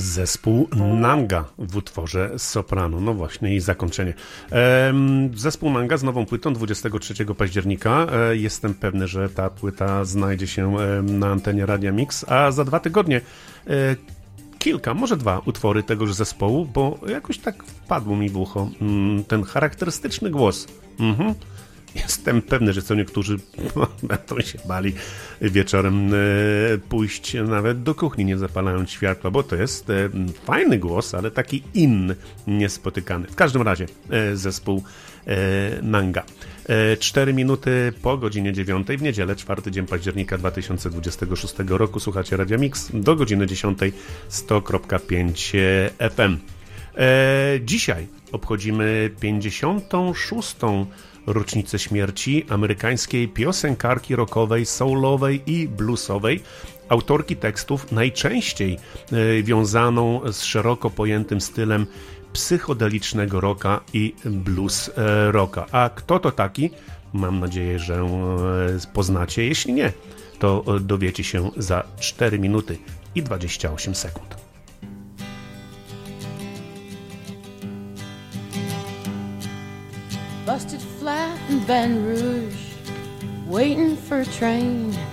Zespół Nanga w utworze Soprano. No właśnie i zakończenie. Zespół Nanga z nową płytą 23 października. Jestem pewny, że ta płyta znajdzie się na antenie Radia Mix, a za 2 tygodnie kilka, może 2 utwory tegoż zespołu, bo jakoś tak wpadło mi w ucho ten charakterystyczny głos. Jestem pewny, że co niektórzy będą się bali wieczorem pójść nawet do kuchni, nie zapalając światła, bo to jest fajny głos, ale taki inny, niespotykany. W każdym razie zespół Nanga. 4 minuty po godzinie 9 w niedzielę, 4 dzień października 2026 roku. Słuchacie Radia Mix do godziny 10 100.5 FM. Dzisiaj obchodzimy 56. rocznicę śmierci amerykańskiej piosenkarki rockowej, soulowej i bluesowej, autorki tekstów najczęściej wiązaną z szeroko pojętym stylem psychodelicznego rocka i blues rocka. A kto to taki? Mam nadzieję, że poznacie. Jeśli nie, to dowiecie się za 4 minuty i 28 sekund. Busted flat in Baton Rouge, waiting for a train.